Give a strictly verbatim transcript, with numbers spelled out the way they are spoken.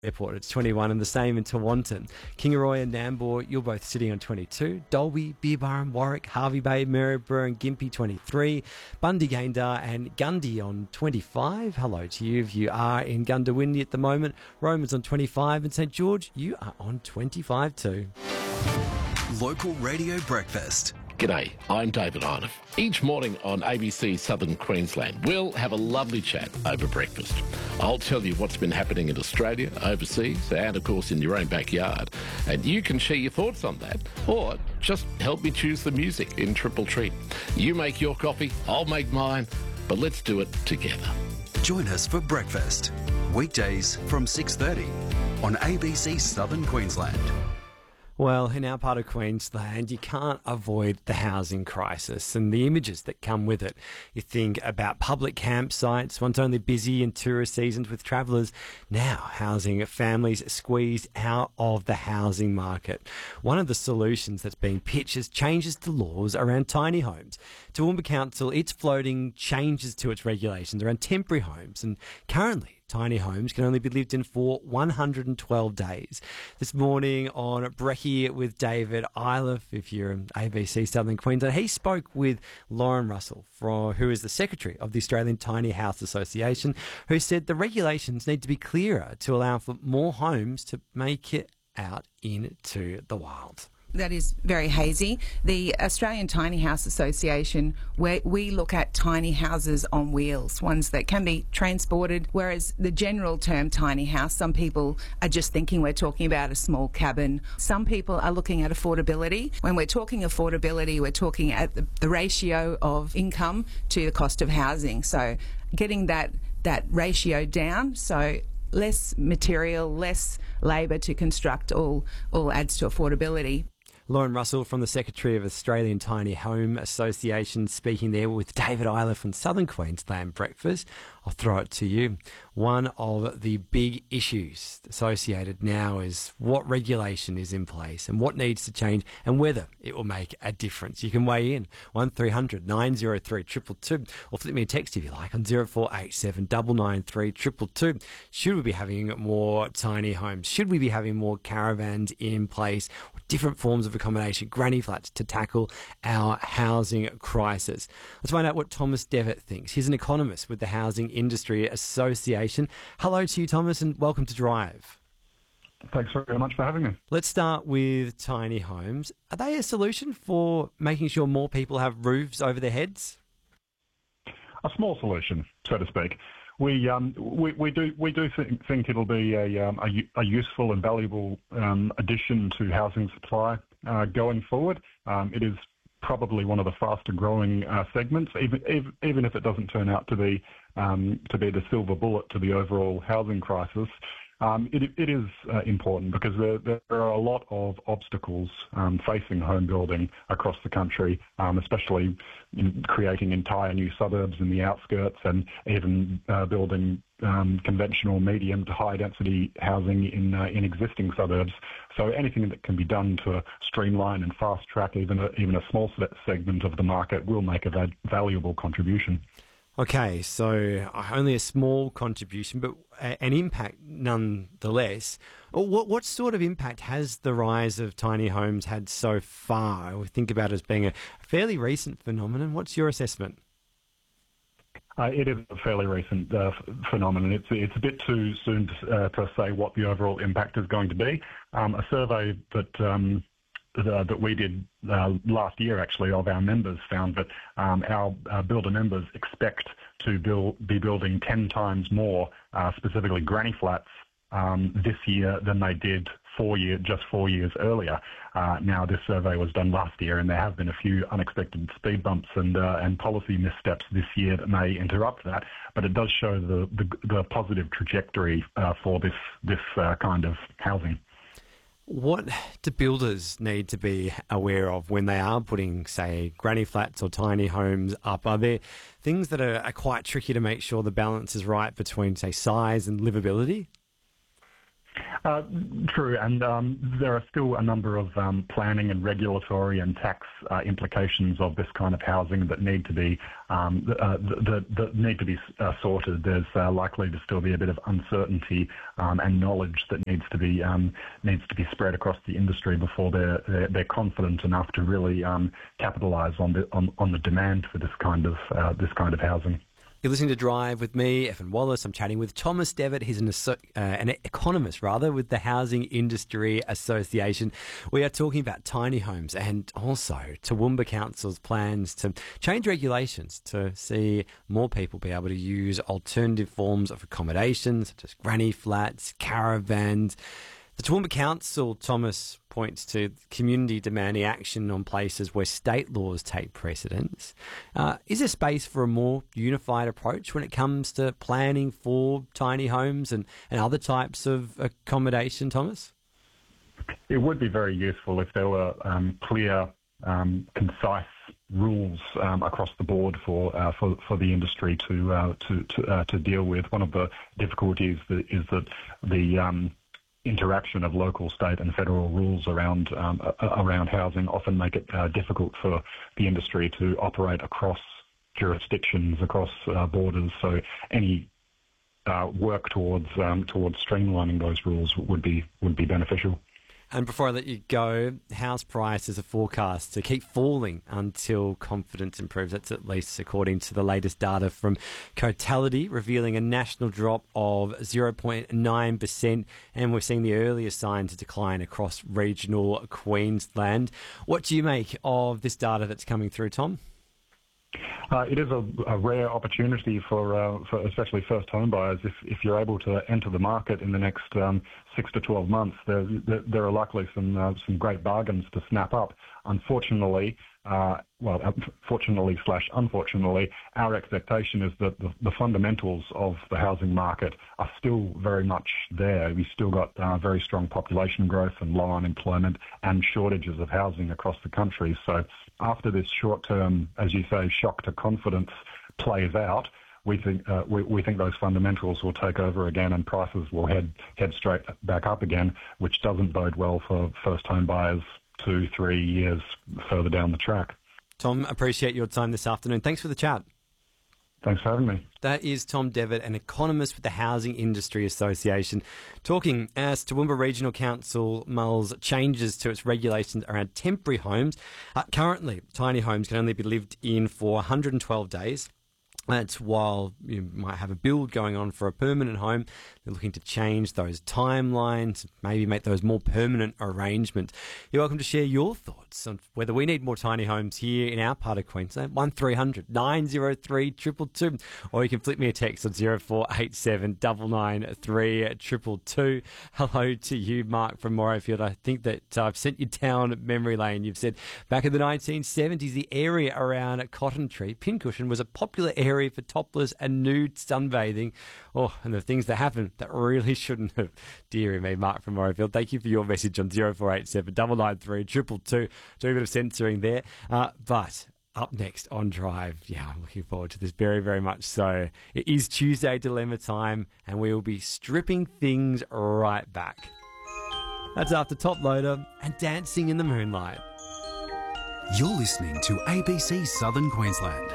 Airport, it's twenty-one, and the same in Tewantin. Kingaroy and Nambour, you're both sitting on twenty-two. Dalby, Beerburn, Warwick, Harvey Bay, Maryborough and Gympie, twenty-three. Bundy, Gayndah and Gundy on twenty-five. Hello to you if you are in Goondiwindi at the moment. Roman's on twenty-five, and St George, you are on twenty-five too. Local Radio Breakfast. G'day, I'm David Iliff. Each morning on A B C Southern Queensland, we'll have a lovely chat over breakfast. I'll tell you what's been happening in Australia, overseas, and of course in your own backyard. And you can share your thoughts on that, or just help me choose the music in Triple Treat. You make your coffee, I'll make mine, but let's do it together. Join us for breakfast, weekdays from six thirty on A B C Southern Queensland. Well, in our part of Queensland, you can't avoid the housing crisis and the images that come with it. You think about public campsites, once only busy in tourist seasons with travellers, now housing families squeezed out of the housing market. One of the solutions that's being pitched is changes to laws around tiny homes. Toowoomba Council, it's floating changes to its regulations around temporary homes, and currently tiny homes can only be lived in for one hundred twelve days. This morning on Brekkie with David Iliff, if you're in A B C Southern Queensland, he spoke with Lauren Russell, for, who is the Secretary of the Australian Tiny House Association, who said the regulations need to be clearer to allow for more homes to make it out into the wild. That is very hazy. The Australian Tiny House Association, where we look at tiny houses on wheels, ones that can be transported, whereas the general term tiny house, some people are just thinking we're talking about a small cabin. Some people are looking at affordability. When we're talking affordability, we're talking at the, the ratio of income to the cost of housing. So getting that, that ratio down, so less material, less labour to construct, all, all adds to affordability. Lauren Russell from the Secretary of Australian Tiny Home Association speaking there with David Iliff on Southern Queensland Breakfast. I'll throw it to you. One of the big issues associated now is what regulation is in place and what needs to change and whether it will make a difference. You can weigh in one three hundred nine oh three two two two or flip me a text if you like on zero four eight seven nine nine three two two two. Should we be having more tiny homes? Should we be having more caravans in place? Different forms of accommodation, granny flats to tackle our housing crisis. Let's find out what Thomas Devitt thinks. He's an economist with the Housing Industry Association. Hello to you, Thomas, and welcome to Drive. Thanks very much for having me. Let's start with tiny homes. Are they a solution for making sure more people have roofs over their heads? A small solution, so to speak. We, um, we we do we do think, think it'll be a, um, a, a useful and valuable um, addition to housing supply uh, going forward. Um, it is probably one of the faster growing uh, segments, even, even even if it doesn't turn out to be um, to be the silver bullet to the overall housing crisis. Um, it, it is uh, important because there, there are a lot of obstacles um, facing home building across the country, um, especially in creating entire new suburbs in the outskirts and even uh, building um, conventional medium to high density housing in uh, in existing suburbs. So anything that can be done to streamline and fast track even a, even a small segment of the market will make a va- valuable contribution. Okay, so only a small contribution, but an impact nonetheless. What what sort of impact has the rise of tiny homes had so far? We think about it as being a fairly recent phenomenon. What's your assessment? Uh, it is a fairly recent uh, f- phenomenon. It's it's a bit too soon to, uh, to say what the overall impact is going to be. Um, a survey that um, Uh, that we did uh, last year, actually, of our members found that um, our uh, builder members expect to build, be building ten times more, uh, specifically granny flats, um, this year than they did four year, just four years earlier. Uh, now, this survey was done last year, and there have been a few unexpected speed bumps and uh, and policy missteps this year that may interrupt that. But it does show the the, the positive trajectory uh, for this this uh, kind of housing. What do builders need to be aware of when they are putting, say, granny flats or tiny homes up? Are there things that are, are quite tricky to make sure the balance is right between, say, size and livability? Uh, true, and um, there are still a number of um, planning and regulatory and tax uh, implications of this kind of housing that need to be um, uh, that, that need to be uh, sorted. There's uh, likely to still be a bit of uncertainty um, and knowledge that needs to be um, needs to be spread across the industry before they're they're, they're confident enough to really um, capitalise on the on, on the demand for this kind of uh, this kind of housing. You're listening to Drive with me, Evan Wallace. I'm chatting with Thomas Devitt. He's an, uh, an economist, rather, with the Housing Industry Association. We are talking about tiny homes and also Toowoomba Council's plans to change regulations to see more people be able to use alternative forms of accommodation, such as granny flats, caravans. The Toowoomba Council, Thomas, points to community demanding action on places where state laws take precedence. Uh, is there space for a more unified approach when it comes to planning for tiny homes and, and other types of accommodation, Thomas? It would be very useful if there were um, clear, um, concise rules um, across the board for uh, for for the industry to uh, to to, uh, to deal with. One of the difficulties that is that the um, interaction of local, state and federal rules around um, uh, around housing often make it uh, difficult for the industry to operate across jurisdictions, across uh, borders. So any uh, work towards um, towards streamlining those rules would be would be beneficial. And before I let you go, house prices are forecast to keep falling until confidence improves. That's at least according to the latest data from Cotality, revealing a national drop of zero point nine percent. And we're seeing the earliest signs of decline across regional Queensland. What do you make of this data that's coming through, Tom? Uh, it is a, a rare opportunity for, uh, for especially first home buyers. If, if you're able to enter the market in the next um, six to twelve months, there, there, there are likely some uh, some great bargains to snap up. Unfortunately, uh, well, fortunately slash unfortunately, our expectation is that the, the fundamentals of the housing market are still very much there. We've still got uh, very strong population growth and low unemployment and shortages of housing across the country. So after this short-term, as you say, shock to confidence plays out, we think uh, we, we think those fundamentals will take over again and prices will head head straight back up again, which doesn't bode well for first home buyers two, three years further down the track. Tom, appreciate your time this afternoon. Thanks for the chat. Thanks for having me. That is Tom Devitt, an economist with the Housing Industry Association, talking as Toowoomba Regional Council mulls changes to its regulations around temporary homes. Uh, currently, tiny homes can only be lived in for one hundred twelve days. That's while you might have a build going on for a permanent home. They're looking to change those timelines, maybe make those more permanent arrangements. You're welcome to share your thoughts on whether we need more tiny homes here in our part of Queensland. one three hundred nine oh three two two two. Or you can flip me a text on zero four eight seven nine nine three two two two. Hello to you, Mark from Morayfield. I think that uh, I've sent you down memory lane. You've said back in the nineteen seventies, the area around Cotton Tree, Pincushion, was a popular area for topless and nude sunbathing. Oh, and the things that happen that really shouldn't have. Deary me, Mark from Morayfield. Thank you for your message on zero four eight seven nine nine three two two two. Do a bit of censoring there. Uh, but up next on Drive, yeah, I'm looking forward to this very, very much so. It is Tuesday Dilemma time, and we will be stripping things right back. That's after Top Loader and Dancing in the Moonlight. You're listening to A B C Southern Queensland.